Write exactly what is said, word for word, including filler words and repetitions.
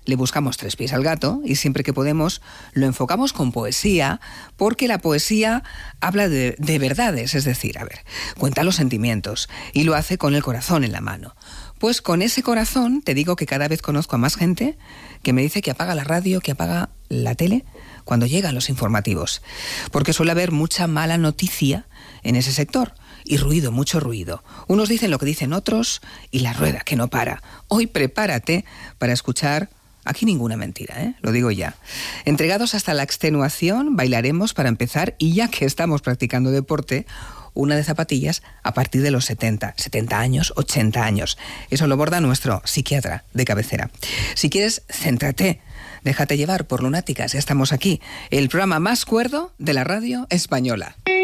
le buscamos tres pies al gato y siempre que podemos lo enfocamos con poesía, porque la poesía habla de, de verdades, es decir, a ver, cuenta los sentimientos y lo hace con el corazón en la mano. Pues con ese corazón te digo que cada vez conozco a más gente que me dice que apaga la radio, que apaga la tele cuando llegan los informativos, porque suele haber mucha mala noticia en ese sector. Y ruido, mucho ruido. Unos dicen lo que dicen otros y la rueda que no para. Hoy prepárate para escuchar aquí ninguna mentira, ¿eh? Lo digo ya. Entregados hasta la extenuación, bailaremos para empezar y ya que estamos practicando deporte, una de zapatillas a partir de los setenta, setenta años, ochenta años. Eso lo borda nuestro psiquiatra de cabecera. Si quieres, céntrate. Déjate llevar por Lunáticas, ya estamos aquí. El programa más cuerdo de la radio española.